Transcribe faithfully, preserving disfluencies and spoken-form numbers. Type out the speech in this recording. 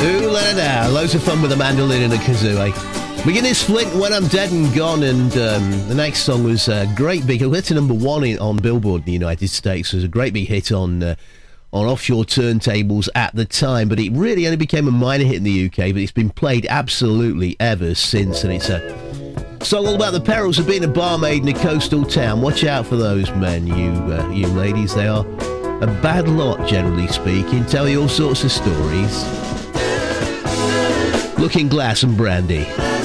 Ooh la la la, loads of fun with a mandolin and a kazoo, eh? We get this Flint, When I'm Dead and Gone, and um, the next song was a great big, it went to number one in, on Billboard in the United States. It was a great big hit on uh, on offshore turntables at the time, but it really only became a minor hit in the U K, but it's been played absolutely ever since, and it's a song all about the perils of being a barmaid in a coastal town. Watch out for those men, you uh, you ladies. They are a bad lot, generally speaking. Tell you all sorts of stories. Looking Glass and Brandy.